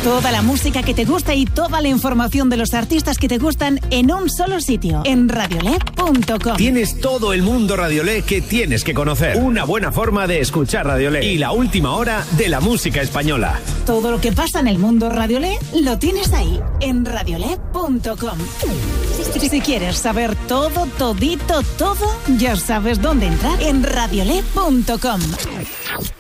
Toda la música que te gusta y toda la información de los artistas que te gustan en un solo sitio, en radioled.com. Tienes todo el mundo Radioled que tienes que conocer. Una buena forma de escuchar Radioled. Y la última hora de la música española. Todo lo que pasa en el mundo Radioled lo tienes ahí, en radioled.com. Si quieres saber todo, todito, todo, ya sabes dónde entrar, en radioled.com.